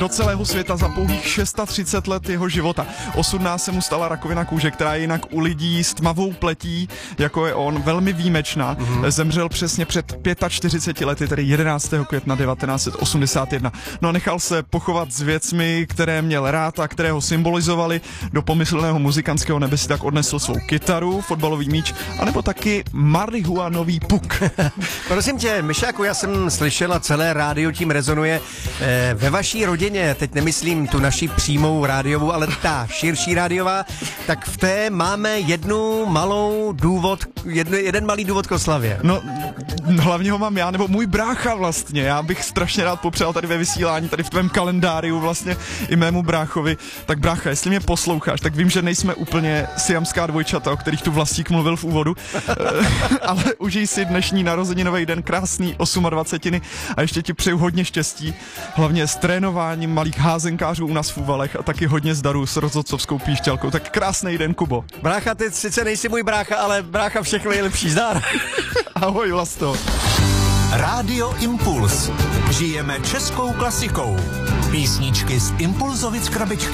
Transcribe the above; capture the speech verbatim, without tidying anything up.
do celého světa za pouhých třicet šest let jeho života. Osudná se mu stala rakovina kůže, která je jinak u lidí s tmavou pletí, jako je on, velmi výjimečná. Mm-hmm. Zemřel přesně před čtyřiceti pěti lety, tedy jedenáctého května devatenáct set osmdesát jedna. No a nechal se pochovat s věcmi, které měl rád a které ho symbolizovali. Do pomyslného muzikantského nebe si tak odnesl svou kytaru, fotbalový míč, anebo taky marihuanový puk. Prosím tě, Myšáku, já jsem slyšel a celé rádio tím rezonuje. E, ve vaší rodině, teď nemyslím tu naši přímou rádiovou, ale ta širší rádiová, tak v té máme jednu malou důvod, jednu, jeden malý důvod k oslavě. No, hlavně ho mám já, nebo můj brácha vlastně. Já bych strašně rád popřál tady ve vysílání, tady v tvém kalendáriu vlastně i mému bráchovi. Tak brácha, jestli mě posloucháš, tak vím, že nejsme úplně siamská dvojčata, o kterých tu Vlastík mluvil v úvodu, ale užij si dnešní narozeninový den, krásný osmadvacetiny a ještě ti přeju hodně štěstí, hlavně s trénováním malých házenkářů u nás v Úvalech a taky hodně zdaru s rozhodcovskou píšťalkou. Tak krásný den, Kubo. Brácha, ty sice nejsi můj brácha, ale brácha všechno nejlepší, zdar. Ahoj, Vlasto. Rádio Impuls. Žijeme českou klasikou. Písničky z Impulzovic krabičky.